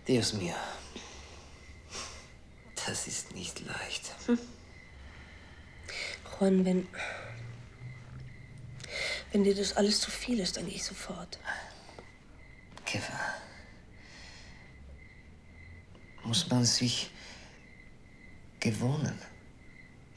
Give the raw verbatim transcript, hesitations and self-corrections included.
Dios mío. Das ist nicht leicht. Hm. Juan, wenn... Wenn dir das alles zu viel ist, dann gehe ich sofort. Keva. Muss man sich gewöhnen.